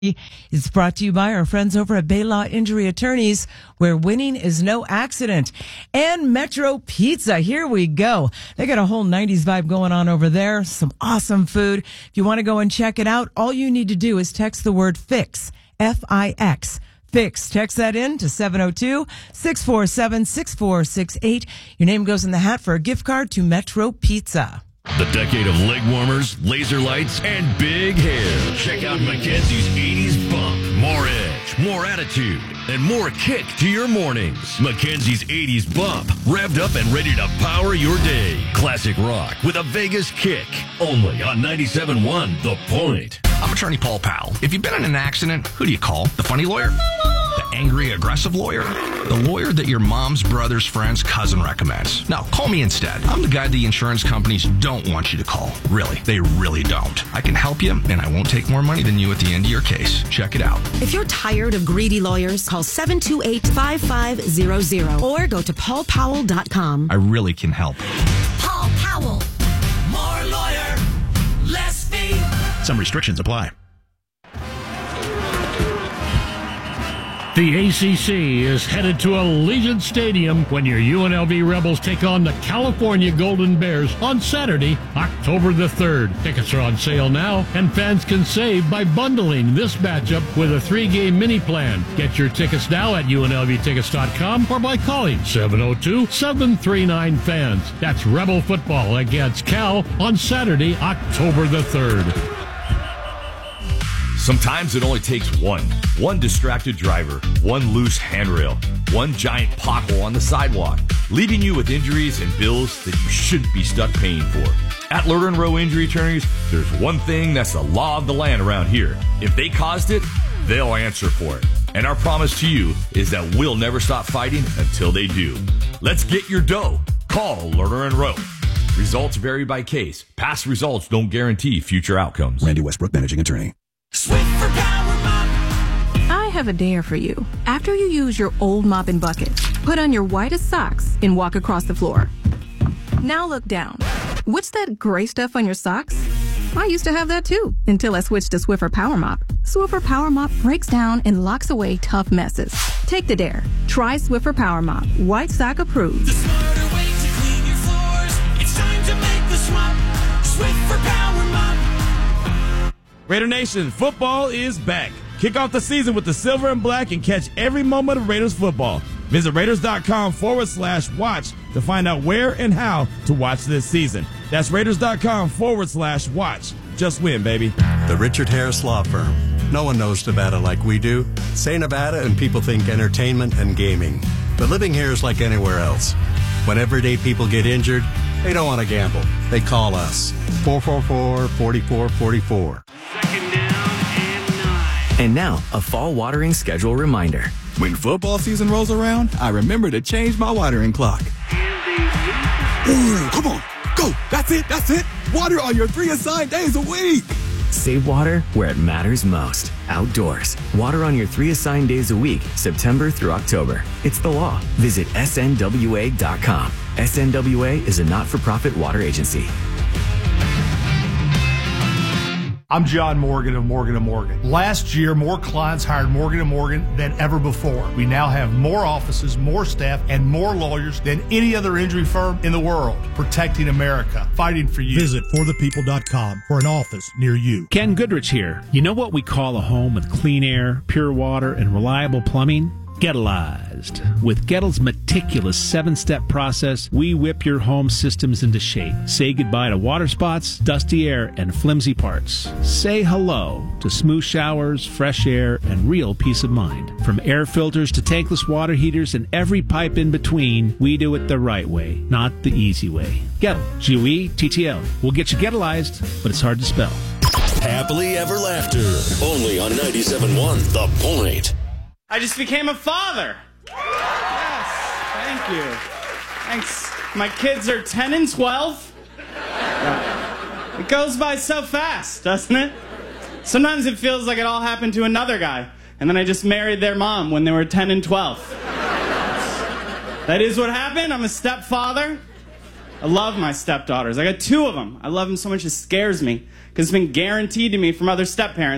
It's brought to you by our friends over at Bay Law Injury Attorneys, where winning is no accident. And Metro Pizza, here we go. They got a whole 90s vibe going on over there. Some awesome food. If you want to go and check it out, all you need to do is text the word FIX, F-I-X. Fix. Text that in to 702-647-6468. Your name goes in the hat for a gift card to Metro Pizza. The decade of leg warmers, laser lights, and big hair. Check out Mackenzie's 80s bump. More edge, more attitude, and more kick to your mornings. Mackenzie's 80s bump. Revved up and ready to power your day. Classic rock with a Vegas kick. Only on 97.1 The Point. I'm attorney Paul Powell. If you've been in an accident, who do you call? The funny lawyer? The angry, aggressive lawyer? The lawyer that your mom's brother's friend's cousin recommends. No, call me instead. I'm the guy the insurance companies don't want you to call. Really, they really don't. I can help you, and I won't take more money than you at the end of your case. Check it out. If you're tired of greedy lawyers, call 728-5500 or go to paulpowell.com. I really can help. Paul Powell. More lawyer, less fee. Some restrictions apply. The ACC is headed to Allegiant Stadium when your UNLV Rebels take on the California Golden Bears on Saturday, October the 3rd. Tickets are on sale now, and fans can save by bundling this matchup with a 3-game mini plan. Get your tickets now at UNLVtickets.com or by calling 702-739-FANS. That's Rebel football against Cal on Saturday, October the 3rd. Sometimes it only takes one distracted driver, one loose handrail, one giant pothole on the sidewalk, leaving you with injuries and bills that you shouldn't be stuck paying for. At Lerner & Rowe Injury Attorneys, there's one thing that's the law of the land around here. If they caused it, they'll answer for it. And our promise to you is that we'll never stop fighting until they do. Let's get your dough. Call Lerner & Rowe. Results vary by case. Past results don't guarantee future outcomes. Randy Westbrook, Managing Attorney. Swift for Power Mop. I have a dare for you. After you use your old mop and bucket, put on your whitest socks and walk across the floor. Now look down. What's that gray stuff on your socks? I used to have that too, until I switched to Swiffer Power Mop. Swiffer Power Mop breaks down and locks away tough messes. Take the dare. Try Swiffer Power Mop. White sock approved. The smarter way to clean your floors. It's time to make the swap. Swiffer Power Mop. Raider Nation, football is back. Kick off the season with the silver and black and catch every moment of Raiders football. Visit Raiders.com/watch to find out where and how to watch this season. That's Raiders.com/watch. Just win, baby. The Richard Harris Law Firm. No one knows Nevada like we do. Say Nevada and people think entertainment and gaming. But living here is like anywhere else. When everyday people get injured, they don't want to gamble. They call us. 444-4444. Second down and 9. And now, a fall watering schedule reminder. When football season rolls around, I remember to change my watering clock. Ooh, come on, go. That's it. Water on your 3 assigned days a week. Save water where it matters most. Outdoors. Water on your 3 assigned days a week, September through October. It's the law. Visit snwa.com. SNWA is a not-for-profit water agency. I'm John Morgan of Morgan & Morgan. Last year, more clients hired Morgan & Morgan than ever before. We now have more offices, more staff, and more lawyers than any other injury firm in the world. Protecting America. Fighting for you. Visit forthepeople.com for an office near you. Ken Goodrich here. You know what we call a home with clean air, pure water, and reliable plumbing? Gettleized. With Gettle's meticulous 7-step process, we whip your home systems into shape. Say goodbye to water spots, dusty air, and flimsy parts. Say hello to smooth showers, fresh air, and real peace of mind. From air filters to tankless water heaters and every pipe in between, we do it the right way, not the easy way. Gettle. G-O-E-T-T-L. We'll get you Gettleized, but it's hard to spell. Happily Ever Laughter. Only on 97.1 The Point. I just became a father. Yes, thank you. Thanks. My kids are 10 and 12. It goes by so fast, doesn't it? Sometimes it feels like it all happened to another guy, and then I just married their mom when they were 10 and 12. That is what happened. I'm a stepfather. I love my stepdaughters. I got 2 of them. I love them so much it scares me, because it's been guaranteed to me from other stepparents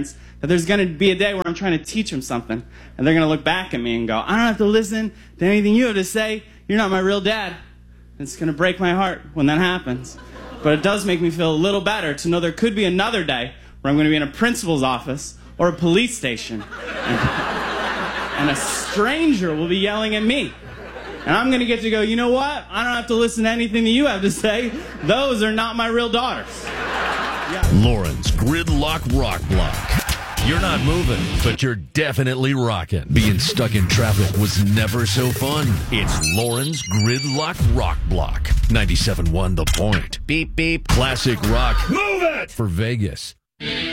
that there's going to be a day where I'm trying to teach them something, and they're going to look back at me and go, I don't have to listen to anything you have to say. You're not my real dad. It's going to break my heart when that happens. But it does make me feel a little better to know there could be another day where I'm going to be in a principal's office or a police station, and a stranger will be yelling at me. And I'm going to get to go, you know what? I don't have to listen to anything that you have to say. Those are not my real daughters. Lauren's Gridlock Rock Block. You're not moving, but you're definitely rocking. Being stuck in traffic was never so fun. It's Lauren's Gridlock Rock Block. 97.1 The Point. Beep, beep. Classic rock. Move it! For Vegas.